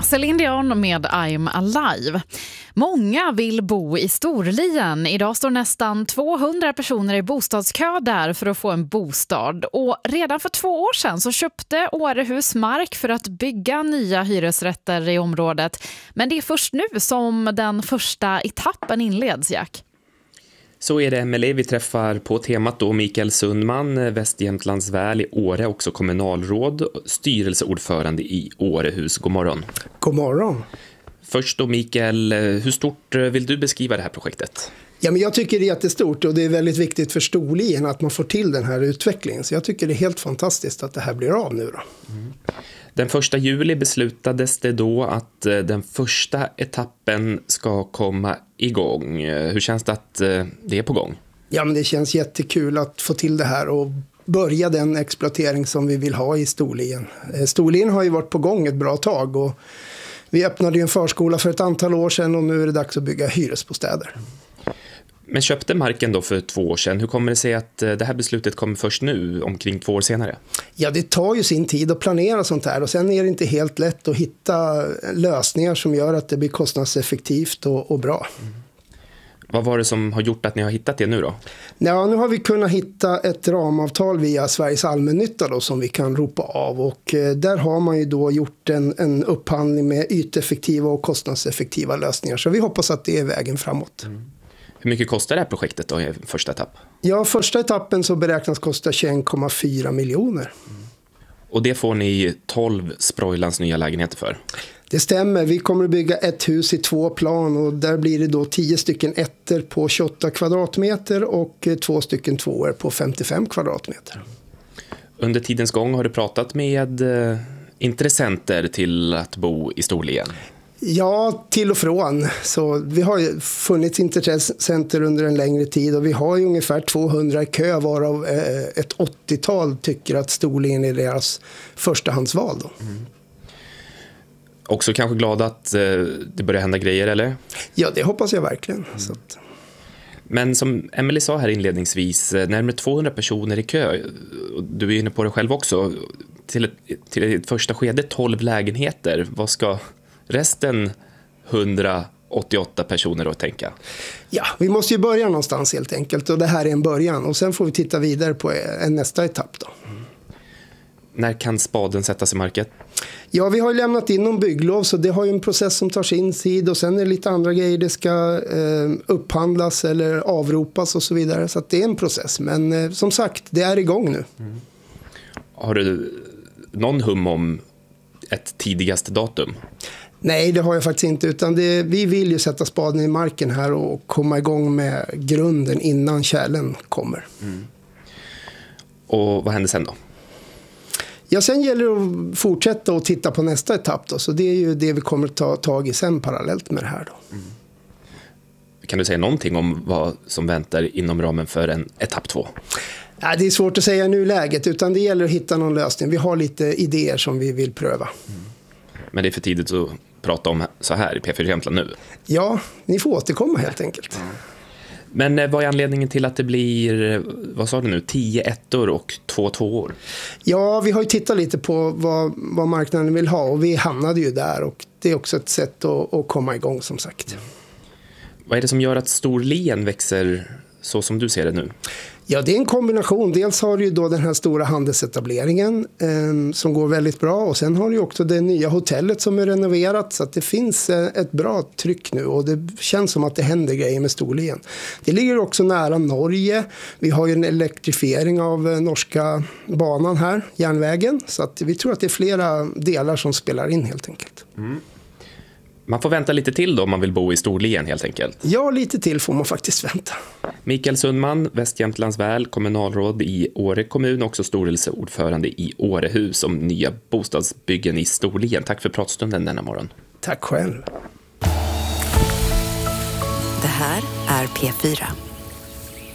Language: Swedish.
Céline Dion med I'm Alive. Många vill bo i Storlien. Idag står nästan 200 personer i bostadskö där för att få en bostad. Och redan för 2 år sedan så köpte Årehus mark för att bygga nya hyresrätter i området. Men det är först nu som den första etappen inleds, Jack. Så är det, Emelie. Vi träffar på temat då Mikael Sundman, Västjämtlands väl i Åre, också kommunalråd, styrelseordförande i Årehus. God morgon. God morgon. Först då, Mikael, hur stort vill du beskriva det här projektet? Ja, men jag tycker det är jättestort och det är väldigt viktigt för Storlien att man får till den här utvecklingen. Så jag tycker det är helt fantastiskt att det här blir av nu då. Den 1 juli beslutades det då att den första etappen ska komma igång. Hur känns det att det är på gång? Ja, men det känns jättekul att få till det här och börja den exploatering som vi vill ha i Storlien. Storlien har ju varit på gång ett bra tag och vi öppnade ju en förskola för ett antal år sedan och nu är det dags att bygga hyresbostäder. Men köpte marken då för 2 år sedan. Hur kommer det sig att det här beslutet kommer först nu, omkring 2 år senare? Ja, det tar ju sin tid att planera sånt här och sen är det inte helt lätt att hitta lösningar som gör att det blir kostnadseffektivt och bra. Vad var det som har gjort att ni har hittat det nu då? Ja, nu har vi kunnat hitta ett ramavtal via Sveriges allmännytta då, som vi kan ropa av och där har man ju då gjort en upphandling med yteffektiva och kostnadseffektiva lösningar. Så vi hoppas att det är vägen framåt. Hur mycket kostar det här projektet då i första etapp? Ja, första etappen så beräknas kosta 21,4 miljoner. Och det får ni 12 Sproilans nya lägenheter för? Det stämmer, vi kommer att bygga ett hus i 2 plan och där blir det då 10 stycken ettor på 28 kvadratmeter och 2 stycken tvåor på 55 kvadratmeter. Under tidens gång har du pratat med intressenter till att bo i Storlien? Ja, till och från. Så vi har ju funnits intressenter under en längre tid och vi har ju ungefär 200 i kö varav ett 80-tal tycker att Storlien är deras förstahandsval då. Också kanske glad att det börjar hända grejer, eller? Ja, det hoppas jag verkligen. Så att... Men som Emelie sa här inledningsvis, närmare 200 personer i kö, och du är inne på det själv också, till ett första skede 12 lägenheter. Vad ska resten 188 personer då tänka? Ja, vi måste ju börja någonstans helt enkelt och det här är en början och sen får vi titta vidare på en nästa etapp då. När kan spaden sättas i marken? Ja, vi har ju lämnat in någon bygglov så det har ju en process som tar sin tid och sen är det lite andra grejer. Det ska upphandlas eller avropas och så vidare så att det är en process. Men som sagt, det är igång nu. Har du någon hum om ett tidigaste datum? Nej, det har jag faktiskt inte utan vi vill ju sätta spaden i marken här och komma igång med grunden innan kärlen kommer. Och vad händer sen då? Ja, sen gäller det att fortsätta och titta på nästa etapp då. Så det är ju det vi kommer att ta tag i sen parallellt med det här då. Kan du säga någonting om vad som väntar inom ramen för en etapp 2? Ja, det är svårt att säga i nuläget utan det gäller att hitta någon lösning. Vi har lite idéer som vi vill pröva. Men det är för tidigt att prata om så här i P4 Jämtland nu? Ja, ni får återkomma helt enkelt. Men vad är anledningen till att det blir, vad sa du nu, 10 ettor och 2 tvåor? Ja, vi har ju tittat lite på vad marknaden vill ha och vi hamnade ju där och det är också ett sätt att komma igång som sagt. Vad är det som gör att Storlien växer så som du ser det nu? Ja, det är en kombination. Dels har du ju då den här stora handelsetableringen som går väldigt bra och sen har du ju också det nya hotellet som är renoverat så att det finns ett bra tryck nu och det känns som att det händer grejer med Storlien. Det ligger också nära Norge. Vi har ju en elektrifiering av norska banan här, järnvägen, så att vi tror att det är flera delar som spelar in helt enkelt. Man får vänta lite till då om man vill bo i Storlien helt enkelt. Ja, lite till får man faktiskt vänta. Mikael Sundman, Västjämtlands väl, kommunalråd i Åre kommun, också styrelseordförande i Årehus om nya bostadsbyggen i Storlien. Tack för pratstunden denna morgon. Tack själv. Det här är P4.